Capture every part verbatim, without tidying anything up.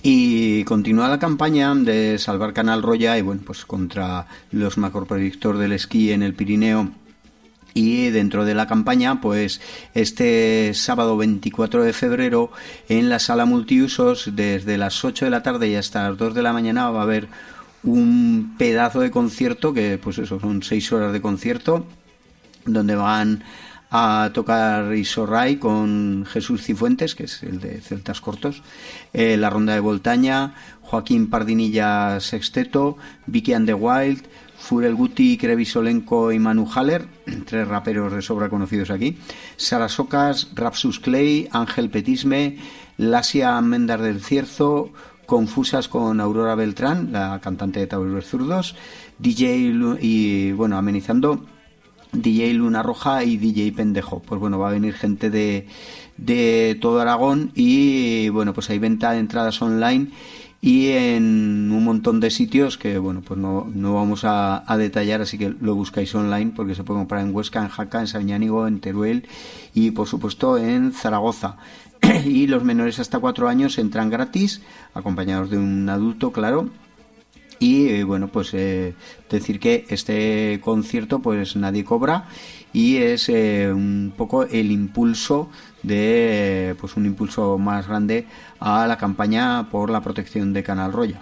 Y continúa la campaña de salvar Canal Roya y bueno, pues contra los macroproyectos del esquí en el Pirineo. Y dentro de la campaña, pues este sábado veinticuatro de febrero en la sala multiusos desde las ocho de la tarde y hasta las dos de la mañana va a haber un pedazo de concierto que pues eso son seis horas de concierto donde van a tocar Isorray con Jesús Cifuentes, que es el de Celtas Cortos, eh, La Ronda de Voltaña, Joaquín Pardinilla Sexteto, Vicky and the Wild, Furel Guti, Krevi Solenko y Manu Haller, tres raperos de sobra conocidos aquí, Sara Socas, Rapsus Clay, Ángel Petisme, Lasia Mendar del Cierzo, Confusas con Aurora Beltrán, la cantante de Tabureros Zurdos, D J y bueno, amenizando D J Luna Roja y D J Pendejo. Pues bueno, va a venir gente de, de todo Aragón y bueno, pues hay venta de entradas online y en un montón de sitios que bueno, pues no, no vamos a, a detallar, así que lo buscáis online porque se puede comprar en Huesca, en Jaca, en Sabiñánigo, en Teruel y por supuesto en Zaragoza. Y los menores hasta cuatro años entran gratis, acompañados de un adulto, claro. Y eh, bueno, pues eh, decir que este concierto pues nadie cobra y es eh, un poco el impulso de eh, pues un impulso más grande a la campaña por la protección de Canal Roya.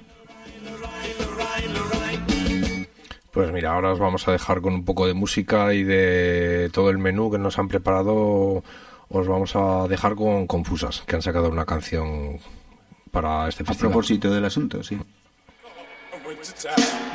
Pues mira, ahora os vamos a dejar con un poco de música y de todo el menú que nos han preparado. Os vamos a dejar con Confusas, que han sacado una canción para este festival. A propósito del asunto, sí.